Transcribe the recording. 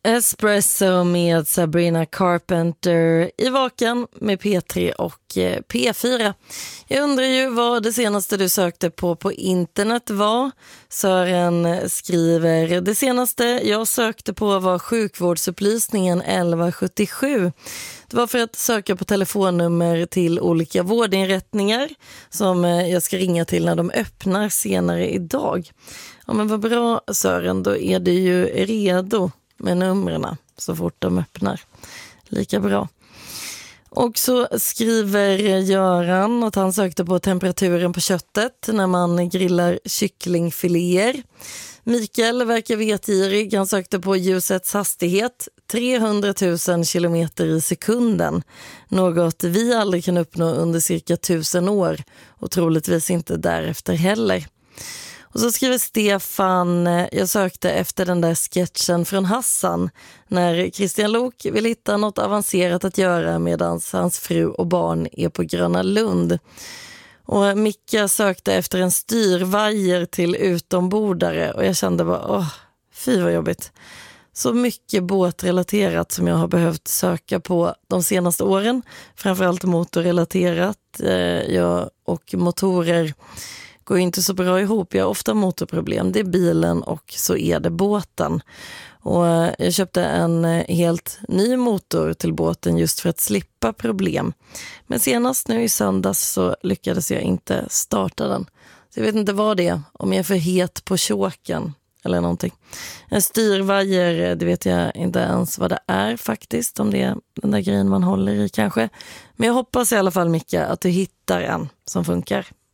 Espresso med Sabrina Carpenter i Vaken med P3 och P4. Jag undrar ju vad det senaste du sökte på internet var. Sören skriver, det senaste jag sökte på var sjukvårdsupplysningen 1177. Det var för att söka på telefonnummer till olika vårdinrättningar som jag ska ringa till när de öppnar senare idag. Ja, men vad bra Sören, då är det ju redo med numren så fort de öppnar. Lika bra. Och så skriver Göran att han sökte på temperaturen på köttet när man grillar kycklingfiléer. Mikael verkar vetgirig. Han sökte på ljusets hastighet 300 000 kilometer i sekunden. Något vi aldrig kan uppnå under cirka 1000 år och troligtvis inte därefter heller. Och så skriver Stefan, jag sökte efter den där sketchen från Hassan när Christian Lok vill hitta något avancerat att göra medan hans fru och barn är på Gröna Lund. Och Micka sökte efter en styrvajer till utombordare och jag kände bara, fy vad jobbigt. Så mycket båtrelaterat som jag har behövt söka på de senaste åren, framförallt motorrelaterat. Jag och motorer går inte så bra ihop. Jag har ofta motorproblem. Det är bilen och så är det båten. Och jag köpte en helt ny motor till båten just för att slippa problem. Men senast nu i söndags så lyckades jag inte starta den. Så jag vet inte vad det är. Om jag är för het på choken eller någonting. En styrvajer, det vet jag inte ens vad det är faktiskt. Om det är den där grejen man håller i kanske. Men jag hoppas i alla fall Micka att du hittar en som funkar.